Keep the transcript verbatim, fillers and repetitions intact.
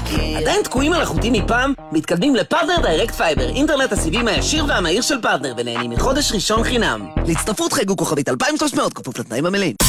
כן. עדיין תקועים על החוטים מפעם? מתקדמים לפרטנר דיירקט פייבר, אינטרנט הסיבים הישיר והמהיר של פרטנר, ונהנים מחודש ראשון חינם. להצטרפות חייגו כוכבית אלפיים ושלוש מאות, כפוף לתנאים המלאים.